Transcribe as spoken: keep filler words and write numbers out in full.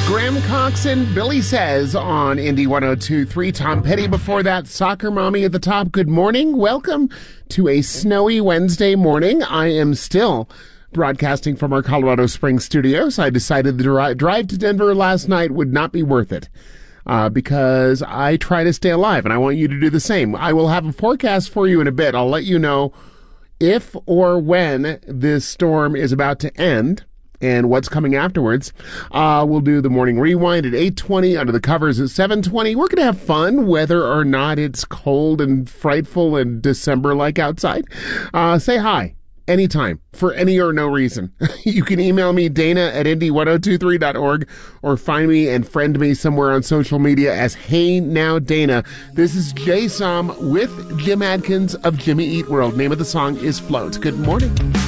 Graham Cox and Billy Says on Indy one oh two point three. Tom Petty before that. Soccer Mommy at the top. Good morning. Welcome to a snowy Wednesday morning. I am still broadcasting from our Colorado Springs studios. I decided the dri- drive to Denver last night would not be worth it uh, because I try to stay alive, and I want you to do the same. I will have a forecast for you in a bit. I'll let you know if or when this storm is about to end and what's coming afterwards. Uh, we'll do the morning rewind at eight twenty, under the covers at seven twenty. We're going to have fun, whether or not it's cold and frightful and December-like outside. Uh, say hi anytime, for any or no reason. You can email me, Dana at indy ten twenty-three dot org, or find me and friend me somewhere on social media as Hey Now Dana. This is Jay Som with Jim Adkins of Jimmy Eat World. Name of the song is Float. Good morning.